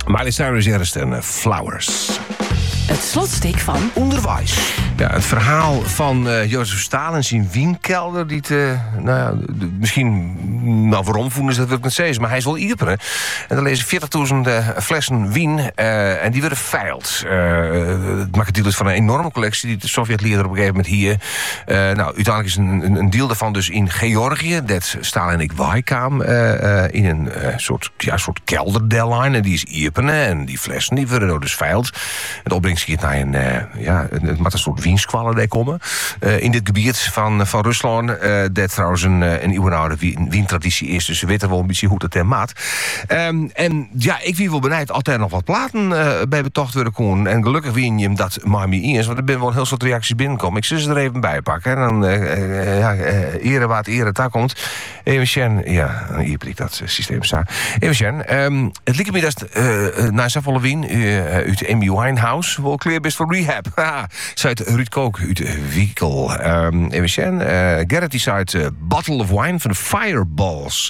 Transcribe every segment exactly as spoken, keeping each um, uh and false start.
Miley Cyrus eerst en uh, Flowers. Het slotstuk van Onderwijs. Ja, het verhaal van uh, Jozef Stalin in wienkelder. Die te, nou ja, de, misschien, nou waarom voelen ze dat wil ik niet zeggen, maar hij is wel ieperen. En dan lezen veertigduizend uh, flessen wien uh, en die werden veild. Uh, het maakt deel is van een enorme collectie die de Sovjet-leer op een gegeven moment hier. Uh, nou, uiteindelijk is een, een, een deel daarvan dus in Georgië. Dat Stalin en ik waaikam uh, uh, in een uh, soort, ja, soort kelderdeadline. En die is ieperen en die flessen die werden dus veild. Het opbrengst hier naar een, uh, ja, een, een soort wienskwallen die komen. Uh, in dit gebied van, van Rusland. Uh, dat trouwens een, een eeuwenoude wientraditie is. Dus we weten wel een beetje hoe dat ten maat. Um, en ja, ik wie wel benijd altijd nog wat platen uh, bij betocht worden komen. En gelukkig win je hem dat Miami is. Want er zijn wel een heel soort reacties binnenkomen. Ik zal ze er even bij pakken. En dan uh, uh, ja, uh, ere wat ere daar komt. Even Sjen, ja, hier blijkt dat systeem staan. Even Sjen, um, het lijkt me dat uh, na zijn volle wien uh, uit Amy Winehouse wel clear best voor rehab. Haha, zei Ruud Kook uit Wiekel. Um, even Sjen, uh, Gerrit die zei uh, Bottle of Wine van de Fireballs.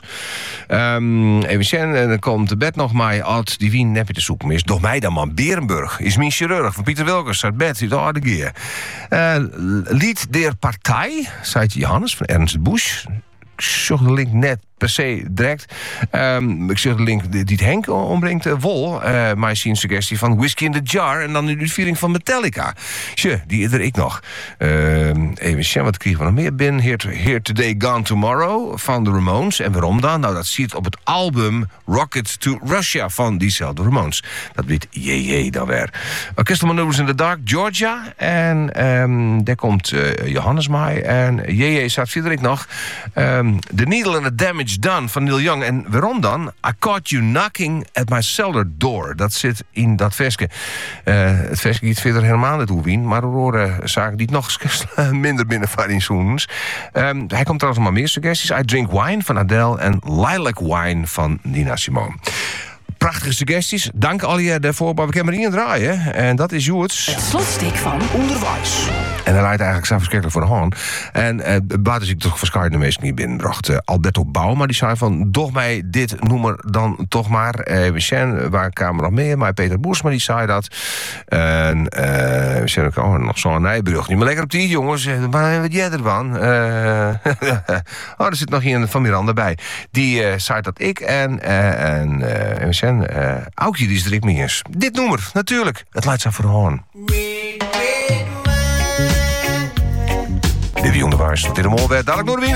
Um, even Sjen, en dan komt de bed nog maar uit die wien heb je te zoeken mis. Door mij dan man Berenburg is mijn chirurg van Pieter Wilkers uit bed uit de oude geer. Uh, lied der partij, zei Johannes van Ernst Busch. Ik zocht de link net per se direct. Um, ik zeg de link die het Henk ombrengt. Uh, Wol, uh, maar zien suggestie van Whiskey in the Jar. En dan de uitviering van Metallica. Tje, die ieder ik nog. Uh, even zien, wat kregen we nog meer binnen? Here, Here Today, Gone Tomorrow van de Ramones. En waarom dan? Nou, dat ziet op het album Rocket to Russia van diezelfde Ramones. Dat weet J J dan weer. Orchestral Maneuvers in the Dark, Georgia. En um, daar komt uh, Johannes mij. En J J staat verder ik nog. Um, The Needle and the Damage Done van Neil Young. En waarom dan? I Caught You Knocking at My Cellar Door. Dat zit in dat versje. Uh, het versje giet verder helemaal niet wien, maar er horen zaken die het nog minder binnen van in zoens. Um, hij komt trouwens nog maar meer suggesties. I Drink Wine van Adele en Lilac Wine van Nina Simone. Prachtige suggesties. Dank al je daarvoor. Maar we kunnen er in draaien. En dat is Joerts. Het slotstuk van Onderwijs. En hij leidt eigenlijk zo verschrikkelijk voor de hand. En uh, baat is ik toch verschillende mensen niet binnenbracht. Uh, Alberto Bauma, die zei van, doch mij dit noemer dan toch maar. Even uh, zien, waar kwamen nog meer? Maar Peter Boersma, die zei dat. En uh, we zijn ook oh, nog zo'n Nijbrug. Niet meer lekker op die jongens. Maar wat jij ervan? Uh, oh, er zit nog iemand van Miranda bij. Die uh, zei dat ik en... Uh, en uh, even zien, uh, Aukje, die is er ik mee eens. Dit noemer, natuurlijk. Het leidt zo voor de hand. Dit is Onderwijs. Dit is een mooi werd. Dadelijk door de